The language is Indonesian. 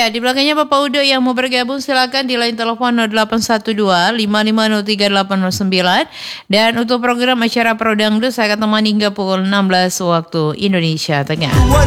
Ya, di belakangnya Bapak Udo yang mau bergabung silakan di line telepon 0812 5503 dan untuk program acara Pro Dangdut saya akan temani hingga pukul 16 waktu Indonesia Tengah.